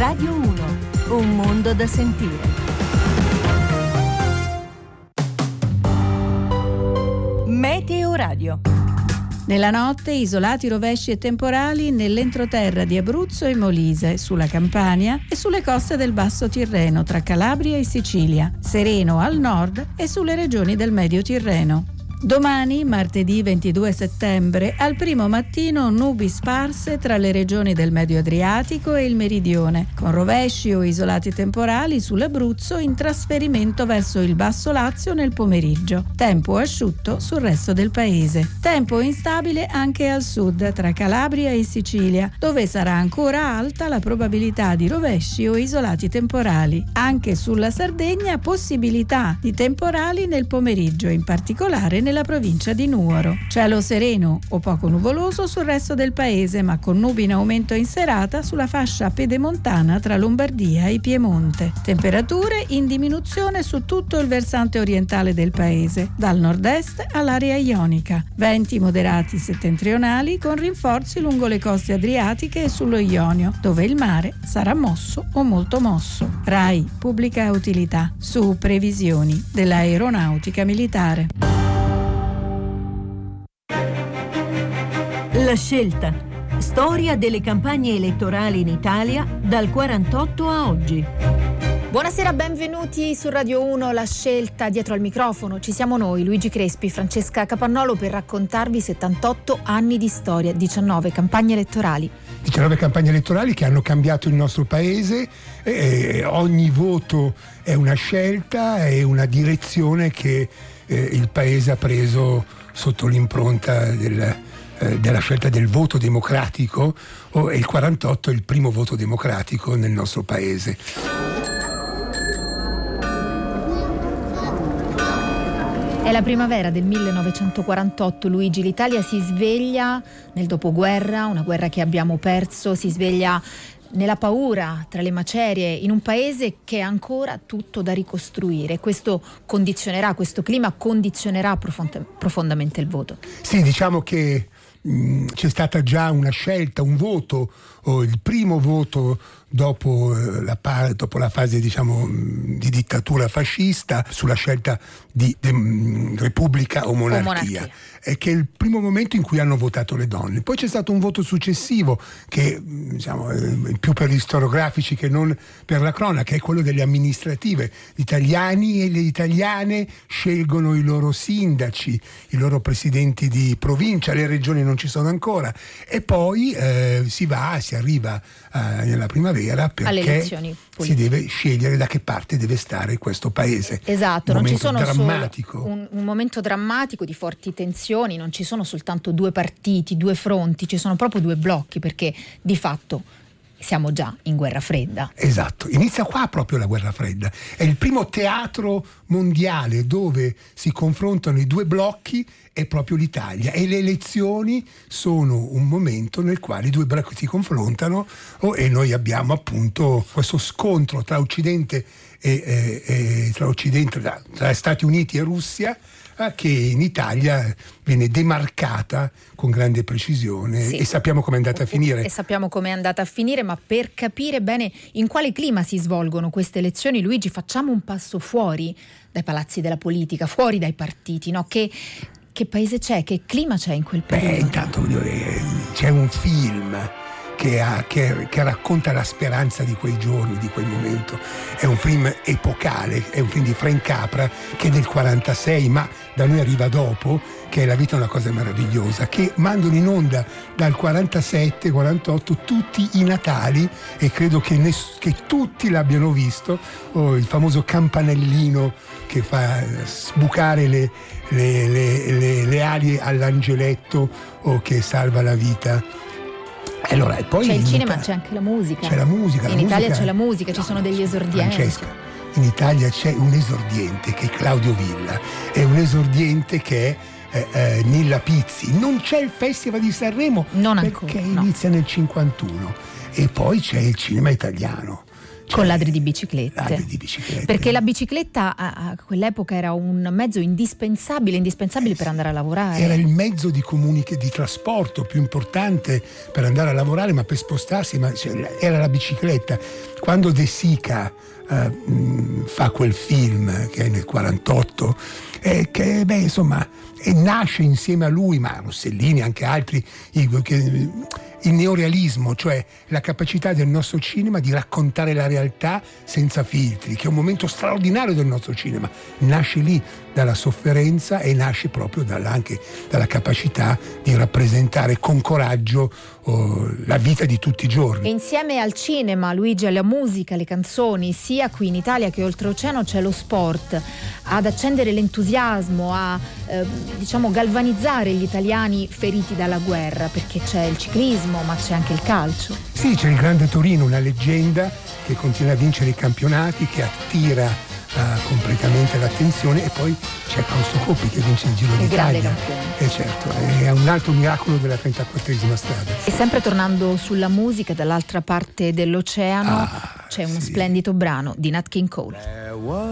Radio 1, un mondo da sentire. Meteo Radio. Nella notte isolati rovesci e temporali nell'entroterra di Abruzzo e Molise, sulla Campania e sulle coste del Basso Tirreno tra Calabria e Sicilia, sereno al nord e sulle regioni del Medio Tirreno. Domani, martedì 22 settembre, al primo mattino nubi sparse tra le regioni del Medio Adriatico e il Meridione, con rovesci o isolati temporali sull'Abruzzo in trasferimento verso il Basso Lazio nel pomeriggio. Tempo asciutto sul resto del paese. Tempo instabile anche al sud, tra Calabria e Sicilia, dove sarà ancora alta la probabilità di rovesci o isolati temporali. Anche sulla Sardegna possibilità di temporali nel pomeriggio, in particolare nella provincia di Nuoro. Cielo sereno o poco nuvoloso sul resto del paese, ma con nubi in aumento in serata sulla fascia pedemontana tra Lombardia e Piemonte. Temperature in diminuzione su tutto il versante orientale del paese, dal nord-est all'area ionica. Venti moderati settentrionali con rinforzi lungo le coste adriatiche e sullo Ionio, dove il mare sarà mosso o molto mosso. RAI Pubblica Utilità, su previsioni dell'aeronautica militare. La scelta. Storia delle campagne elettorali in Italia dal 48 a oggi. Buonasera, benvenuti su Radio 1, La Scelta. Dietro al microfono ci siamo noi, Luigi Crespi, Francesca Capannolo, per raccontarvi 78 anni di storia, 19 campagne elettorali. 19 campagne elettorali che hanno cambiato il nostro paese, ogni voto è una scelta, è una direzione che il paese ha preso sotto l'impronta della scelta del voto democratico, e il 48 è il primo voto democratico nel nostro paese. È la primavera del 1948, Luigi. L'Italia si sveglia nel dopoguerra, una guerra che abbiamo perso, si sveglia nella paura, tra le macerie, in un paese che ha ancora tutto da ricostruire. Questo clima condizionerà profondamente il voto. Sì, diciamo che c'è stata già una scelta, un voto, il primo voto dopo la fase, diciamo, di dittatura fascista, sulla scelta di repubblica o monarchia. Che è il primo momento in cui hanno votato le donne. Poi c'è stato un voto successivo che, diciamo, più per gli storiografici che non per la cronaca, è quello delle amministrative. Gli italiani e le italiane scelgono i loro sindaci, i loro presidenti di provincia, le regioni non ci sono ancora, e poi si arriva nella primavera, perché si deve scegliere da che parte deve stare questo paese. Esatto, non ci sono drammatico. Solo un momento drammatico di forti tensioni, non ci sono soltanto due partiti, due fronti, ci sono proprio due blocchi, perché di fatto siamo già in guerra fredda. Esatto, inizia qua proprio la guerra fredda. È il primo teatro mondiale dove si confrontano i due blocchi, è proprio l'Italia, e le elezioni sono un momento nel quale i due blocchi si confrontano, e noi abbiamo appunto questo scontro tra Occidente tra Stati Uniti e Russia, che in Italia viene demarcata con grande precisione, sì. E sappiamo come è andata a finire. Ma per capire bene in quale clima si svolgono queste elezioni, Luigi, facciamo un passo fuori dai palazzi della politica, fuori dai partiti, no? Che paese c'è? Che clima c'è in quel periodo? Intanto c'è un film che racconta la speranza di quei giorni, di quel momento. È un film epocale, è un film di Frank Capra, che è del 46, ma da noi arriva dopo, che è La vita è una cosa meravigliosa, che mandano in onda dal 47-48 tutti i Natali, e credo che tutti l'abbiano visto, il famoso campanellino che fa sbucare le ali all'angeletto, o che salva la vita. Allora, e poi c'è il cinema, c'è anche la musica. C'è la musica. In Italia c'è la musica, ci sono degli esordienti. Francesca, in Italia c'è un esordiente che è Claudio Villa, è un esordiente che è Nilla Pizzi. Non c'è il Festival di Sanremo, non perché ancora, inizia nel 51, e poi c'è il cinema italiano. Con ladri di biciclette. Ladri di biciclette. Perché la bicicletta a quell'epoca era un mezzo indispensabile per andare a lavorare. Era il mezzo di trasporto più importante per andare a lavorare, ma per spostarsi, era la bicicletta. Quando De Sica fa quel film che è nel 48, e nasce insieme a lui, ma Rossellini, anche altri, il neorealismo, cioè la capacità del nostro cinema di raccontare la realtà senza filtri, che è un momento straordinario del nostro cinema. Nasce lì dalla sofferenza e nasce proprio anche dalla capacità di rappresentare con coraggio la vita di tutti i giorni. E insieme al cinema, Luigi, alla musica, alle canzoni, sia qui in Italia che oltreoceano, c'è lo sport ad accendere l'entusiasmo, a galvanizzare gli italiani feriti dalla guerra, perché c'è il ciclismo, ma c'è anche il calcio. Sì, c'è il Grande Torino, una leggenda che continua a vincere i campionati, che attira completamente l'attenzione, e poi c'è Fausto Coppi che vince il Giro d'Italia. Certo, è un altro miracolo della 34esima strada. E sempre tornando sulla musica, dall'altra parte dell'oceano c'è uno splendido brano di Nat King Cole.